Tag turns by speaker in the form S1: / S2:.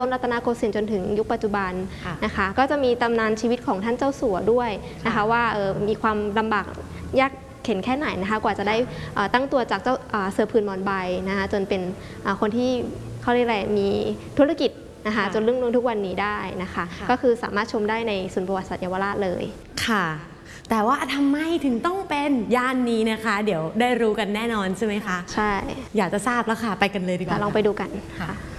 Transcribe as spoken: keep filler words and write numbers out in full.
S1: ต้นรัตนโกสินทร์จนถึงยุคปัจจุบันนะคะก็จะมีตำนานชีวิตของท่านเจ้าสัวด้วยนะคะว่าเออมีความลำบากยากเข็นแค่ไหนนะคะกว่าจะได้ตั้งตัวจากเจ้าเสือผืนหมอนใบนะคะจนเป็นคนที่เขาเรียกอะไรมีธุรกิจนะคะจนเรื่องนู้นทุกวันนี้ได้นะคะก็คือสามารถชมได้ในศูนย์ประวัติศาสตร์เยาวราชเลย
S2: ค่ะแต่ว่าทำไมถึงต้องเป็นย่านนี้นะคะเดี๋ยวได้รู้กันแน่นอนใช่ไหมคะ
S1: ใช่
S2: อยากจะทราบแล้วค่ะไปกันเลยดีกว่า
S1: ลองไปดูกันค่ะ